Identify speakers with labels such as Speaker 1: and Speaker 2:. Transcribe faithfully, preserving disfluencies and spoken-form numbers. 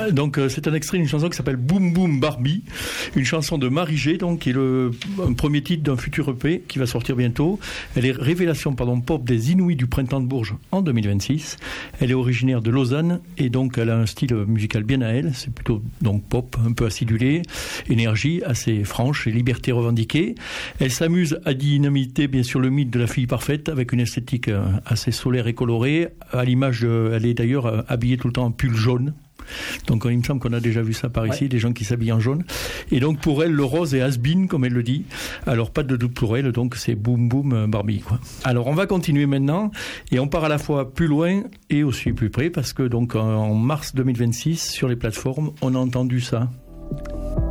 Speaker 1: Donc euh, c'est un extrait d'une chanson qui s'appelle Boom Boom Barbie, une chanson de Marie G, donc qui est le un premier titre d'un futur E P qui va sortir bientôt. Elle est révélation pardon pop des Inouïs du Printemps de Bourges en deux mille vingt-six. Elle est originaire de Lausanne et donc elle a un style musical bien à elle. C'est plutôt donc pop, un peu acidulé, énergie assez franche et liberté revendiquée. Elle s'amuse à dynamiter bien sûr le mythe de la fille parfaite avec une esthétique assez solaire et colorée. À l'image, de, elle est d'ailleurs habillée tout le temps en pull jaune. Donc il me semble qu'on a déjà vu ça par ici, ouais. Des gens qui s'habillent en jaune. Et donc pour elle, le rose est has-been, comme elle le dit. Alors pas de doute pour elle, donc c'est boum boum Barbie, quoi. Alors on va continuer maintenant et on part à la fois plus loin et aussi plus près parce que donc en mars deux mille vingt-six sur les plateformes, on a entendu ça.